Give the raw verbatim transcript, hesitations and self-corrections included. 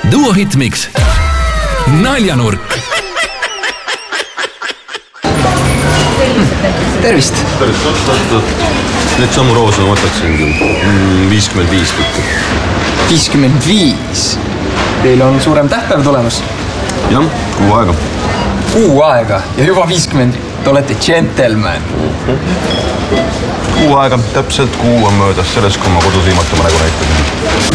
Duo Hitmix. Naljanurk. Tervist! Tervist, oot, oot, oot. Need samu roose ma võtaksingi. viiskümmend viis tükki. viiskümmend viis? Teil on suurem tähtpäev tulemas? Jah, kuu aega. Kuu aega ja juba viiskümmend. Te olete gentleman. Kuu aega, täpselt kuu on möödas sellest, kui ma kodus viimati oma nägu näitasin.